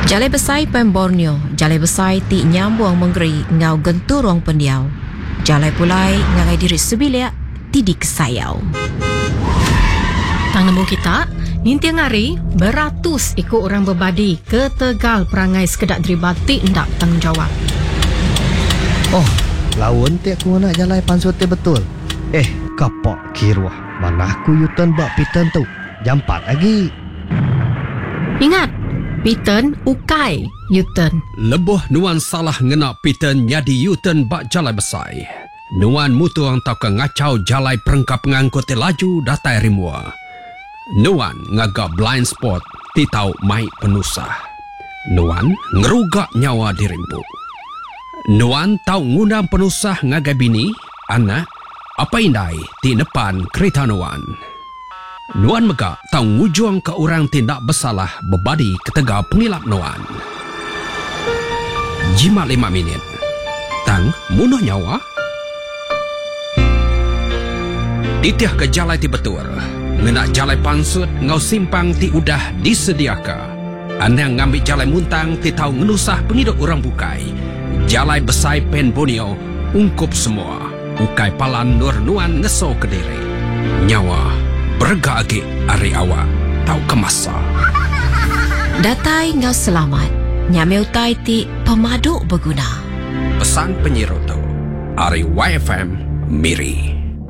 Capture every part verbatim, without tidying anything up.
Jalai besai pen Borneo, jalai besai ti nyambung menggeri ngau genturong pendiau. Jalai pulai ngagai diri sebilia ti dikesayau. Tang nemu kita, ninti ngari beratus ikut orang berbadi ke Tegal perangai sekedak deribati ndak tanggungjawab. Oh, lawan ti aku nak jalai pansote betul. Eh, kapok kirwah. Mana aku yutan bak pitan tu. Jam empat lagi. Ingat, Piten ukai Uten. Lebuh nuan salah ngena Piten nyadi Uten bak jalai besai. Nuan mutuang tau ke ngacau jalai perengkap ngangkut laju datai rimua. Nuan ngagak blind spot ti tau mai penusah. Nuan ngerugak nyawa dirimpu. Nuan tau ngundang penusah ngagai bini, anak, apa indai ti depan kereta Nuan. Nuan megak tau ngujung ke orang tindak bersalah berbadi ketega pengilap Nuan. Jimat lima minit. Tang munuh nyawa. Ditiah ke jalai ti betul. Ngena jalai pansut ngau simpang ti udah disediaka. Anang ngambil jalai muntang ti tau ngenusah penghidup orang bukai. Jalai besai pen Borneo ungkup semua. Ukai palan nur Nuan ngeso ke diri. Nyawa berga agi ari awak tau kemasa. Datai ngau selamat. Nyameu tai ti pemadu berguna. Pesan penyirutu ari Y F M Miri.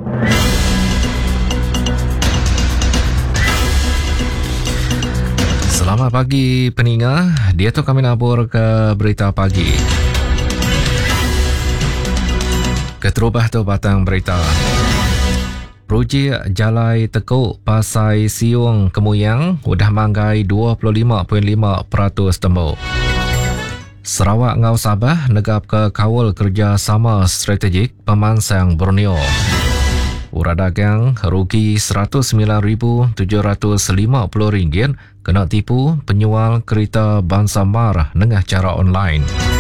Selamat pagi peninga. Dia tu kami nabur ke berita pagi. Keterubah tu batang berita. Projek Jalai Tekuk Pasai Siung Kemuyang udah manggai dua puluh lima perpuluhan lima peratus tembok. Sarawak ngau Sabah negap ke kawal kerjasama strategik pemansang Borneo. Urad dagang rugi seratus sembilan ribu tujuh ratus lima puluh ringgit kena tipu penjual kereta Bansamar dengan cara online.